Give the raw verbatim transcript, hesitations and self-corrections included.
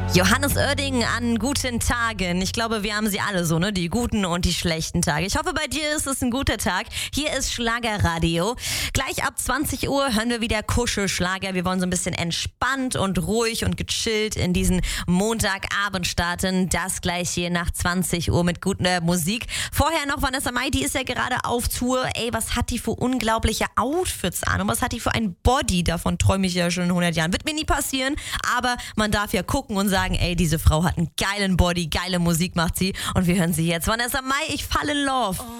Johannes Oerding an guten Tagen. Ich glaube, wir haben sie alle so, ne? Die guten und die schlechten Tage. Ich hoffe, bei dir ist es ein guter Tag. Hier ist Schlagerradio. Gleich ab zwanzig Uhr hören wir wieder Kuschelschlager. Wir wollen so ein bisschen entspannt und ruhig und gechillt in diesen Montagabend starten. Das gleich hier nach zwanzig Uhr mit guter Musik. Vorher noch Vanessa Mai, die ist ja gerade auf Tour. Ey, was hat die für unglaubliche Outfits an und was hat die für ein Body? Davon träume ich ja schon in hundert Jahren. Wird mir nie passieren, aber man darf ja gucken und sagen, ey, diese Frau hat einen geilen Body, geile Musik macht sie und wir hören sie jetzt. Vanessa Mai, ich fall in love.